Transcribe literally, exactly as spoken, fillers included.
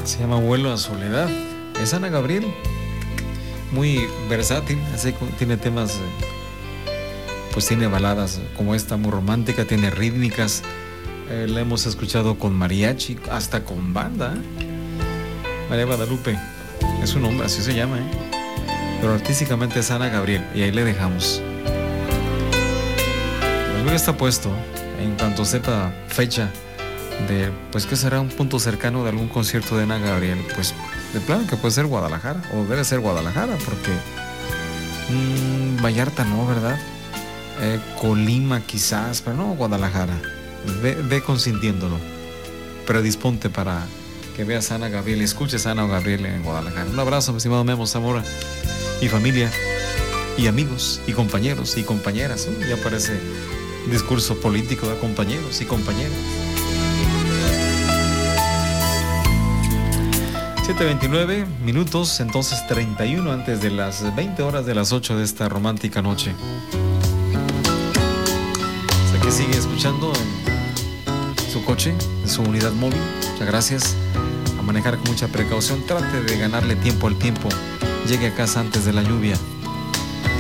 Se llama Vuelo a Soledad. Es Ana Gabriel. Muy versátil, así que tiene temas, pues tiene baladas como esta muy romántica, tiene rítmicas. Eh, la hemos escuchado con mariachi, hasta con banda. María Guadalupe, es un nombre, así se llama, ¿eh? Pero artísticamente es Ana Gabriel, y ahí le dejamos. El número está puesto, en cuanto sepa fecha de, pues que será un punto cercano de algún concierto de Ana Gabriel, pues de plano que puede ser Guadalajara, o debe ser Guadalajara, porque mmm, Vallarta no, ¿verdad? Eh, Colima quizás, pero no Guadalajara. Ve, ve consintiéndolo, predisponte para que veas a Ana Gabriel y escuches a Ana Gabriel en Guadalajara. Un abrazo, mi estimado Memo Zamora, y familia, y amigos, y compañeros, y compañeras. ¿eh? Ya parece discurso político de compañeros y compañeras. siete veintinueve minutos, entonces treinta y uno antes de las veinte horas de las ocho de esta romántica noche. Hasta que sigue escuchando en su coche, en su unidad móvil. Muchas gracias. A manejar con mucha precaución. Trate de ganarle tiempo al tiempo. Llegue a casa antes de la lluvia.